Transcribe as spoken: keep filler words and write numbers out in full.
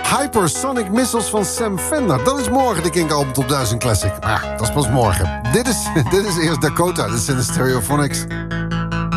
Hypersonic Missiles van Sam Fender. Dat is morgen de Kink Album Top duizend Classic. Maar ja, dat is pas morgen. Dit is, dit is eerst Dakota, de Sinistereophonics.